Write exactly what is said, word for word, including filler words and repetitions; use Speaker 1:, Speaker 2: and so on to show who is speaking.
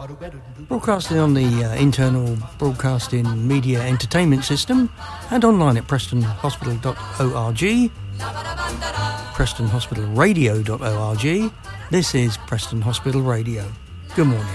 Speaker 1: Broadcasting on the uh, internal broadcasting media entertainment system and online at preston hospital dot org, preston hospital radio dot org. This is Preston Hospital Radio. Good morning.